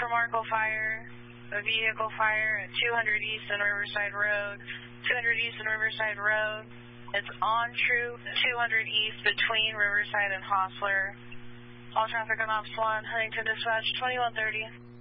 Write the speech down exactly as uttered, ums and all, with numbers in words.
for Markle Fire, a vehicle fire at two hundred East and Riverside Road. two hundred East and Riverside Road. It's on Troop two hundred East between Riverside and Hostler. All traffic on Ops one, Huntington Dispatch twenty-one thirty.